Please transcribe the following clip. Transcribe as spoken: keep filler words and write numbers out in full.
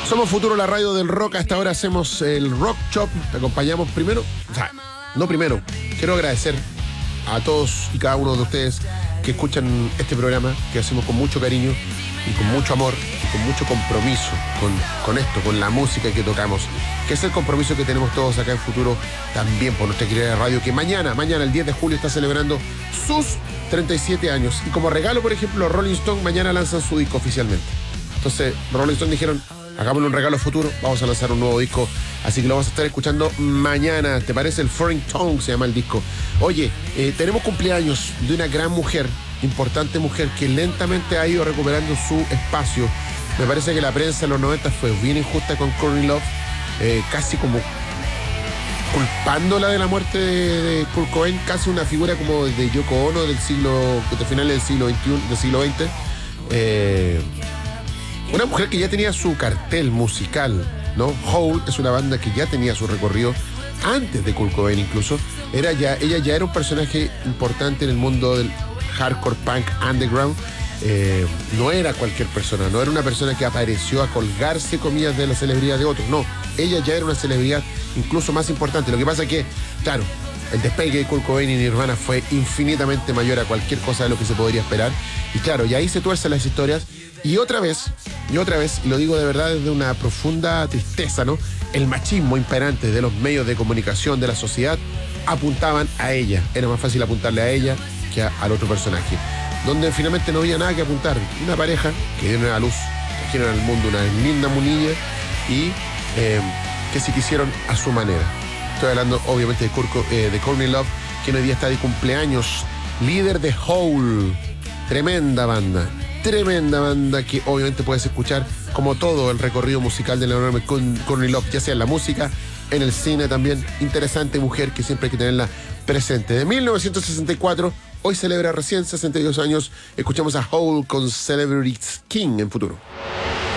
Somos Futuro, la radio del rock. Hasta ahora hacemos el Rock Shop. Te acompañamos primero, o sea, no primero. Quiero agradecer a todos y cada uno de ustedes que escuchan este programa, que hacemos con mucho cariño y con mucho amor y con mucho compromiso con, con esto, con la música que tocamos, que es el compromiso que tenemos todos acá en Futuro, también por nuestra querida radio, que mañana, mañana el diez de julio está celebrando sus treinta y siete años. Y como regalo, por ejemplo, Rolling Stone mañana lanzan su disco oficialmente. Entonces, Rolling Stone dijeron, hagámosle un regalo a Futuro, vamos a lanzar un nuevo disco, así que lo vamos a estar escuchando mañana. ¿Te parece? El Foreign Tongue se llama el disco. Oye, eh, tenemos cumpleaños de una gran mujer, importante mujer, que lentamente ha ido recuperando su espacio. Me parece que la prensa en los noventa fue bien injusta con Courtney Love, eh, casi como culpándola de la muerte de, de Kurt Cobain, casi una figura como de Yoko Ono del siglo, de finales del siglo veintiuno, del siglo veinte. Eh, Una mujer que ya tenía su cartel musical, ¿no? Hole es una banda que ya tenía su recorrido antes de Kurt Cobain incluso. Era ya, ella ya era un personaje importante en el mundo del hardcore punk underground. Eh, no era cualquier persona, no era una persona que apareció a colgarse, comillas, de la celebridad de otros. No, ella ya era una celebridad incluso más importante. Lo que pasa es que, claro, el despegue de Kurt Cobain y Nirvana fue infinitamente mayor a cualquier cosa de lo que se podría esperar. Y claro, y ahí se tuercen las historias. Y otra vez, y otra vez, y lo digo de verdad desde una profunda tristeza, ¿no? El machismo imperante de los medios de comunicación, de la sociedad, apuntaban a ella. Era más fácil apuntarle a ella que a, al otro personaje. Donde finalmente no había nada que apuntar. Una pareja que dieron a la luz, trajeron al mundo una linda niña y eh, que se quisieron a su manera. Estoy hablando obviamente de, Kurt, eh, de Courtney Love, que hoy día está de cumpleaños, líder de Hole, tremenda banda. Tremenda banda que obviamente puedes escuchar como todo el recorrido musical de la enorme Courtney Love, ya sea en la música, en el cine también. Interesante mujer que siempre hay que tenerla presente. De mil novecientos sesenta y cuatro, hoy celebra recién sesenta y dos años. Escuchamos a Hole con Celebrity King en Futuro.